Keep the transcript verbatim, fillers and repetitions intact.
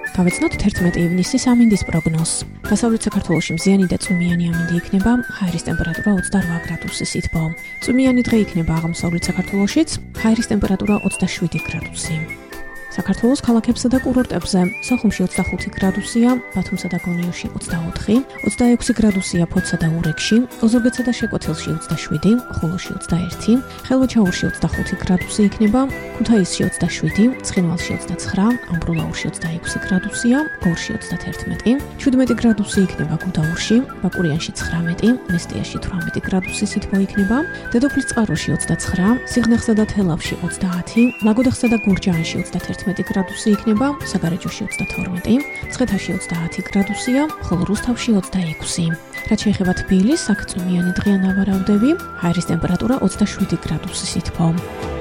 გავეცნოთ თერთმეტი ივნისის ამინდის პროგნოზს. დასავლეთ საქართველოში მზიანი და წვიმიანი ამინდი იქნება, ჰაერის ტემპერატურა ოცდაორ გრადუსი სითბო. წვიმიანი დღე იქნება აღმოსავლეთ საქართველოშიც, ჰაერის ტემპერატურა ოცდაშვიდი გრადუსი. საქართველოს ქალაქებსა და კურორტებზე სოხუმში ოცდახუთი გრადუსია, ბათუმსა და გონიოში ოცდაოთხი, ოცდაექვსი გრადუსია ფოთსა და ურეკში, ოზურგეთსა და შეკვეთილში ოცდაშვიდი, ხულოში ოცდაერთი, ხელვაჩაურში ოცდახუთი გრადუსი იქნება, ქუთაისში ოცდაშვიდი, ცხინვალში ოცდაცხრა, ამბროლაურში ოცდაექვსი გრადუსია, გორში ოცდათერთმეტი, შვიდმეტი გრადუსი იქნება გუდაურში, ბაკურიანში ცხრამეტი, ნესტიაში თვრამეტი გრადუსი სითბო იქნება, დედოფლის წყაროში ოცდაცხრა, სიღნაღსა და თელავში ოცდაათი, ლაგოდეხსა და გურჯაანში ოცდათერთმეტი გრადუსი იქნება, საგარეჯოში ოცდათორმეტი, ცხეთაში ოცდაათი გრადუსია, ხოლო რუსთავში ოცდაექვსი. რაც შეეხება თბილისს, აქ წვიმიანი დღეა ნავარაუდები, ჰაერის ტემპერატურა ოცდაშვიდი გრადუსი სითბო.